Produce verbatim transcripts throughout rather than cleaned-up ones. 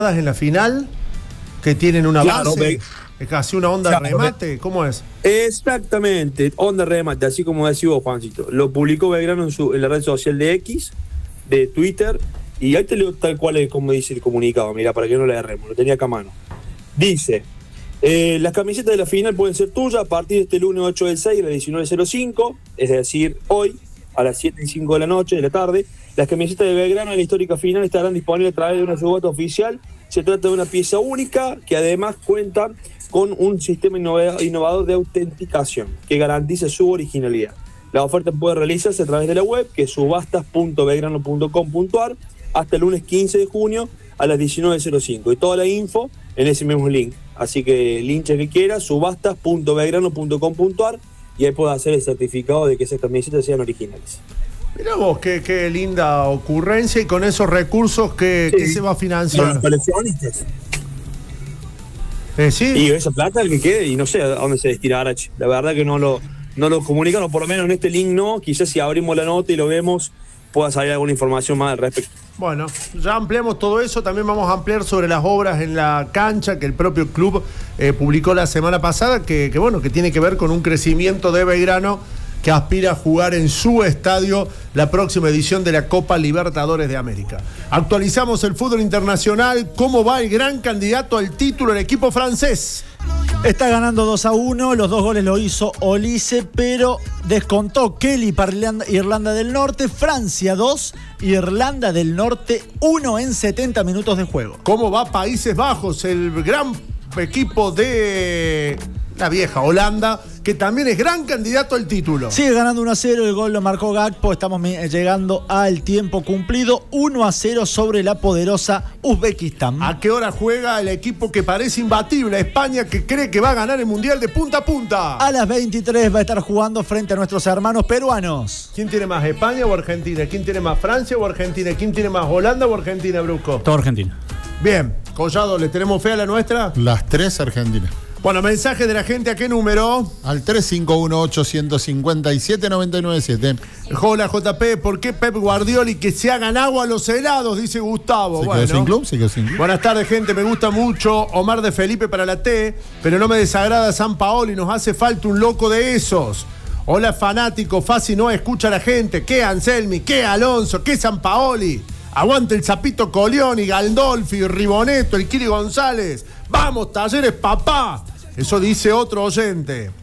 en la final que tienen una Claro, base, es casi una onda claro, de remate, ¿cómo es? Exactamente, onda de remate, así como decís vos, Juancito. Lo publicó Belgrano en, su, en la red social de X, de Twitter, y ahí te leo tal cual es como dice el comunicado, mira, para que no le erremos, lo tenía acá a mano. Dice, eh, las camisetas de la final pueden ser tuyas a partir de este lunes ocho del seis a las diecinueve cero cinco, es decir, hoy a las siete y cinco de la noche, de la tarde. Las camisetas de Belgrano en la histórica final estarán disponibles a través de una subasta oficial. Se trata de una pieza única que además cuenta con un sistema innovador de autenticación que garantiza su originalidad. La oferta puede realizarse a través de la web, que es subastas punto belgrano punto com punto ar, hasta el lunes quince de junio a las diecinueve cero cinco. Y toda la info en ese mismo link. Así que el hincha que quiera, subastas punto belgrano punto com punto ar, y ahí puede hacer el certificado de que esas camisetas sean originales. Mirá vos, qué, qué linda ocurrencia, y con esos recursos que, sí, se va a financiar. Los coleccionistas. Eh, sí. Y esa plata, el que quede, y no sé a dónde se destinará. La verdad que no lo, no lo comunican, o por lo menos en este link no. Quizás si abrimos la nota y lo vemos, pueda salir alguna información más al respecto. Bueno, ya ampliamos todo eso. También vamos a ampliar sobre las obras en la cancha que el propio club eh, publicó la semana pasada, que, que bueno, que tiene que ver con un crecimiento de Belgrano que aspira a jugar en su estadio la próxima edición de la Copa Libertadores de América. Actualizamos el fútbol internacional. ¿Cómo va el gran candidato al título, el equipo francés? Está ganando dos a uno, los dos goles lo hizo Olise, pero descontó Kelly para Irlanda del Norte. Francia dos, Irlanda del Norte uno en setenta minutos de juego. ¿Cómo va Países Bajos, el gran equipo de la vieja Holanda, que también es gran candidato al título? Sigue ganando uno a cero, el gol lo marcó Gakpo. Estamos llegando al tiempo cumplido, uno a cero sobre la poderosa Uzbekistán. ¿A qué hora juega el equipo que parece imbatible, España, que cree que va a ganar el Mundial de punta a punta? A las veintitrés va a estar jugando frente a nuestros hermanos peruanos. ¿Quién tiene más, España o Argentina? ¿Quién tiene más, Francia o Argentina? ¿Quién tiene más, Holanda o Argentina, Brusco? Todo Argentina. Bien, Collado, ¿le tenemos fe a la nuestra? Las tres Argentinas. Bueno, mensaje de la gente, ¿a qué número? Al tres cinco uno, ocho cinco siete, nueve nueve siete. Hola, J P, ¿por qué Pep Guardiola y que se hagan agua a los helados? Dice Gustavo. ¿Se bueno. quedó sin club? ¿Se quedó sin club? Buenas tardes, gente, me gusta mucho Omar de Felipe para la T, pero no me desagrada Sampaoli, nos hace falta un loco de esos. Hola, fanático, fácil no escucha a la gente. ¿Qué Anselmi? ¿Qué Alonso? ¿Qué Sampaoli? Aguante el Zapito Colioni, Galdolfi, Ribonetto, el Kiri González. ¡Vamos, Talleres, papá! Eso dice otro oyente.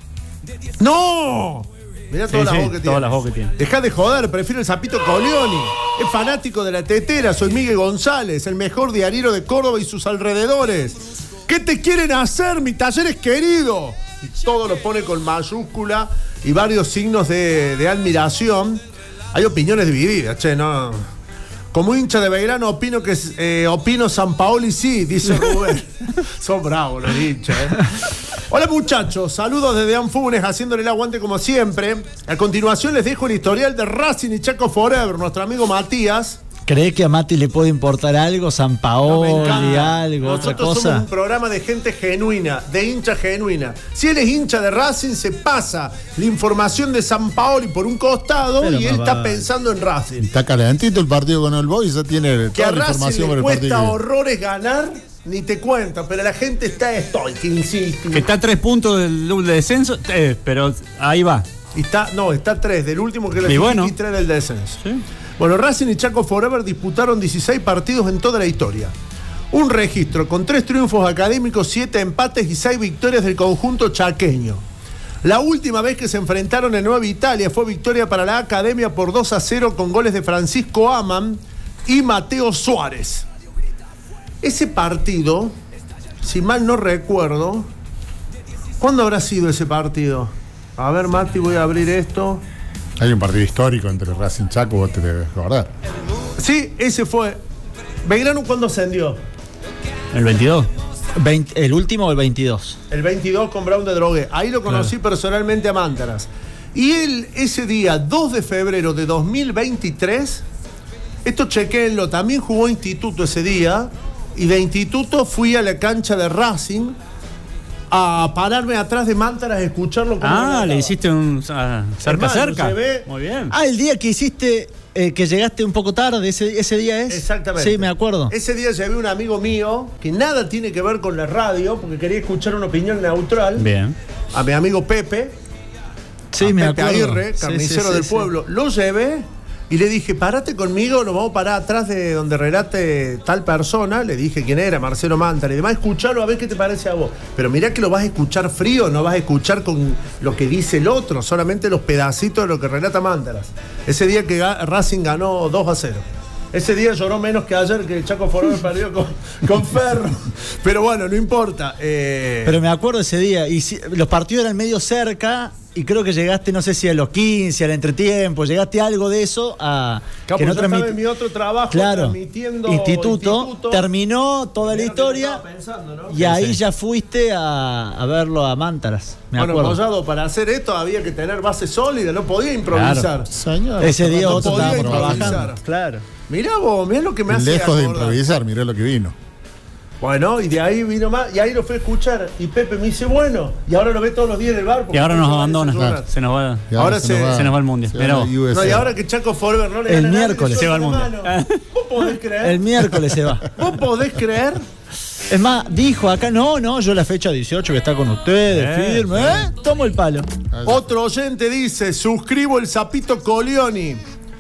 ¡No! Mirá Sí, todas las sí, voz que todas tiene. las voz que tiene. Dejá de joder, prefiero el Zapito Colioni. Es fanático de la tetera, soy Miguel González, el mejor diario de Córdoba y sus alrededores. ¿Qué te quieren hacer, mi Talleres querido? Y todo lo pone con mayúscula y varios signos de, de admiración. Hay opiniones divididas, che, no. Como hincha de Belgrano opino que eh, opino Sampaoli sí, dice Rubén. Son bravos los hinchas, ¿eh? Hola muchachos, saludos desde Anfunes, haciéndole el aguante como siempre. A continuación les dejo el historial de Racing y Chaco Forever, nuestro amigo Matías. ¿Cree que a Mati le puede importar algo? Sampaoli, No, algo, Nosotros otra cosa. somos un programa de gente genuina, de hincha genuina. Si él es hincha de Racing, se pasa la información de Sampaoli por un costado. Pero y él más está vale. pensando en Racing. Está calentito el partido con el Boys, ya tiene Que a toda la Racing información le por el cuesta partido. horrores ganar, ni te cuenta, pero la gente está estoica, insiste. Que está a tres puntos del, del descenso, eh, pero ahí va. Y está, no, está a tres, del último que le Y bueno. y tres del descenso. ¿Sí? Bueno, Racing y Chaco Forever disputaron dieciséis partidos en toda la historia. Un registro con tres triunfos académicos, siete empates y seis victorias del conjunto chaqueño. La última vez que se enfrentaron en Nueva Italia fue victoria para la Academia por dos a cero con goles de Francisco Aman y Mateo Suárez. Ese partido, si mal no recuerdo, ¿cuándo habrá sido ese partido? A ver, Mati, voy a abrir esto. Hay un partido histórico entre Racing y Chaco, vos te debes acordar. Sí, ese fue. ¿Belgrano cuándo ascendió? El veintidós. veinte, ¿El último o el veintidós? El veintidós con Brown de Drogué. Ahí lo conocí claro. personalmente a Mántaras. Y él, ese día, dos de febrero de dos mil veintitrés, esto chequéenlo, también jugó Instituto ese día, y de Instituto fui a la cancha de Racing a pararme atrás de Mántaras a escucharlo como Ah, relataba. le hiciste un ah, cerca Hermano, cerca. se ve- Muy bien. Ah, el día que hiciste, eh, que llegaste un poco tarde, ese, ese día es. Exactamente. Sí, me acuerdo. Ese día llevé un amigo mío que nada tiene que ver con la radio, porque quería escuchar una opinión neutral. Bien. A mi amigo Pepe. Sí, a me Pepe acuerdo. Aguirre, Sí, carnicero sí, sí, del sí. pueblo. Lo llevé y le dije, parate conmigo, nos vamos a parar atrás de donde relate tal persona. Le dije quién era, Marcelo Mantara. Y demás, escucharlo a ver qué te parece a vos. Pero mirá que lo vas a escuchar frío, no vas a escuchar con lo que dice el otro, solamente los pedacitos de lo que relata Mántaras. Ese día que ga- Racing ganó dos a cero. Ese día lloró menos que ayer que Chaco Forever perdió con, con Ferro. Pero bueno, no importa. Eh, Pero me acuerdo ese día. Y si- los partidos eran medio cerca. Y creo que llegaste, no sé si a los quince, al entretiempo, llegaste a algo de eso. A, Capo, que no yo estaba transmit- en mi otro trabajo Claro, transmitiendo instituto, instituto. terminó toda la Mirá lo que historia estaba pensando, ¿no? y ahí Sí. ya fuiste a, a verlo a Mántaras, me Bueno, acuerdo. Mollado, para hacer esto había que tener base sólida, no podía improvisar. Señor. Ese día no otro podía estábamos improvisar. trabajando. Claro. Mirá vos, mirá lo que me hace Lejos de acordar. improvisar, mirá lo que vino. Bueno, y de ahí vino más, y ahí lo fui a escuchar. Y Pepe me dice, bueno, y ahora lo ve todos los días en el bar. porque Y ahora nos no se abandona. va a desayunar. Se nos va. Y Ahora se- nos se nos va el mundial. se va Mirá a vos. U S A. No, y ahora que Chaco Forever no le El gana a nadie, miércoles le se va suelta al la mundial. mano. ¿Vos podés creer? El miércoles se va. ¿Vos podés creer? Es más, dijo acá, no, no, yo la fecha dieciocho que está con ustedes, Eh, firme, ¿eh? Tomo el palo. Otro oyente dice, suscribo el Zapito Colioni.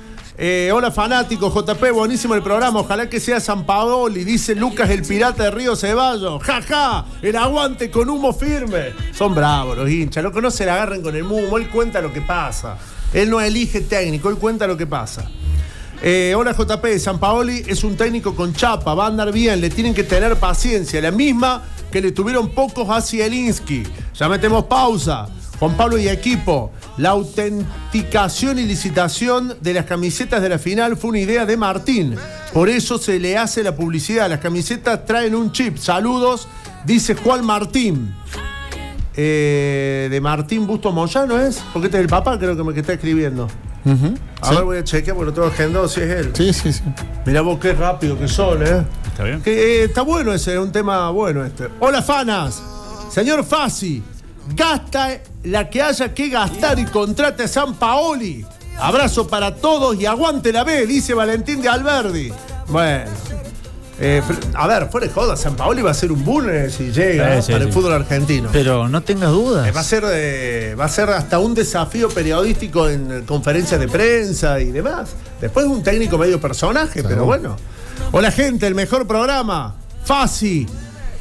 Eh, hola fanáticos, J P, buenísimo el programa, ojalá que sea San Paoli, dice Lucas el pirata de Río Ceballos, jaja, el aguante con humo firme. Son bravos los hinchas, lo que no se le agarren con el humo, él cuenta lo que pasa, él no elige técnico, él cuenta lo que pasa. Eh, hola J P, San Paoli es un técnico con chapa, va a andar bien, le tienen que tener paciencia, la misma que le tuvieron pocos a Zielinski. Ya metemos pausa. Juan Pablo y equipo, la autenticación y licitación de las camisetas de la final fue una idea de Martín. Por eso se le hace la publicidad. Las camisetas traen un chip. Saludos, dice Juan Martín. Eh, de Martín Bustos Moyano es, porque este es el papá, creo que me que está escribiendo. Ujú, A sí. ver, voy a chequear porque lo tengo agendado si es él. Sí, sí, sí. Mirá vos qué rápido que son, ¿eh? Está bien. Que, eh, está bueno ese, un tema bueno este. Hola, fanas. Señor Fassi, gasta la que haya que gastar y contrate a San Paoli. Abrazo para todos y aguante la B, dice Valentín de Alberdi. Bueno. Eh, a ver, fuera de joda, San Paoli va a ser un boom eh, si llega Sí, sí, para sí. el fútbol argentino. Pero no tengas dudas. Eh, Va a ser eh, va a ser hasta un desafío periodístico en eh, conferencias de prensa y demás. Después un técnico medio personaje, pero bueno. Hola gente, el mejor programa. Fácil.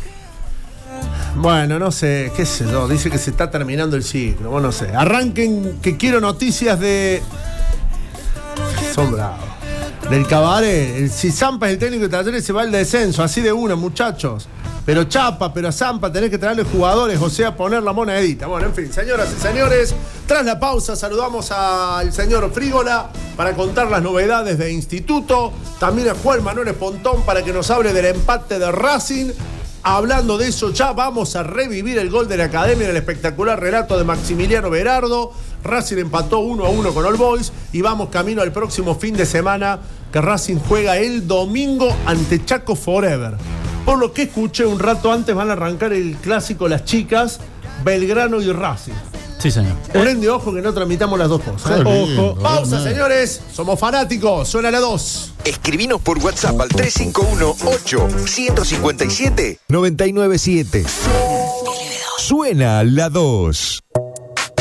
Bueno, no sé, qué sé yo. Dice que se está terminando el ciclo. Bueno, no sé. Arranquen que quiero noticias de. Son bravos. Del cabaret. El, si Zampa es el técnico de Talleres se va al descenso. Así de una, muchachos. Pero chapa, pero a Zampa tenés que traerle jugadores, o sea, poner la monedita. Bueno, en fin, señoras y señores, tras la pausa saludamos al señor Frígola para contar las novedades de Instituto. También a Juan Manuel Espontón para que nos hable del empate de Racing. Hablando de eso, ya vamos a revivir el gol de la Academia en el espectacular relato de Maximiliano Berardo. Racing empató uno a uno con All Boys y vamos camino al próximo fin de semana que Racing juega el domingo ante Chaco Forever. Por lo que escuché un rato antes van a arrancar el clásico Las Chicas, Belgrano y Racing. Sí, señor. Ponen de ojo que no tramitamos las dos cosas. ¿eh? Qué lindo, Ojo. Pausa, Hernán. señores. Somos fanáticos. Suena la dos. Escribinos por WhatsApp al tres cinco uno ocho cinco siete nueve nueve siete. Suena la dos.